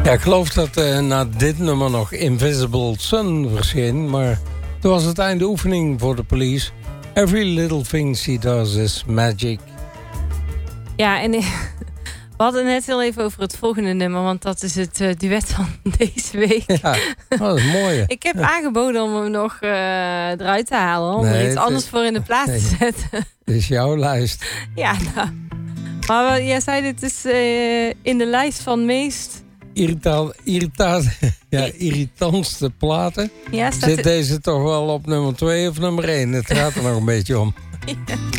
Ja, ik geloof dat na dit nummer nog Invisible Sun verscheen. Maar toen was het einde oefening voor de Police. Every little thing she does is magic. Ja, en we hadden net heel even over het volgende nummer. Want dat is het duet van deze week. Ja, dat is mooi. Ik heb aangeboden om hem nog eruit te halen. Om er iets anders voor in de plaats te zetten. Dit is jouw lijst. Ja, nou. Maar jij zei dit is in de lijst van meest... irritantste platen. Ja, zit deze toch wel op nummer 2 of nummer 1? Het gaat er nog een beetje om. Ja.